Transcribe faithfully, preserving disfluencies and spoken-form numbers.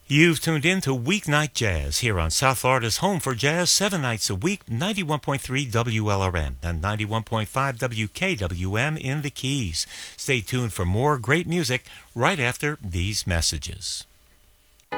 You've tuned in to Weeknight Jazz here on South Florida's home for jazz, seven nights a week, ninety-one point three W L R M and ninety-one point five W K W M in the Keys. Stay tuned for more great music right after these messages.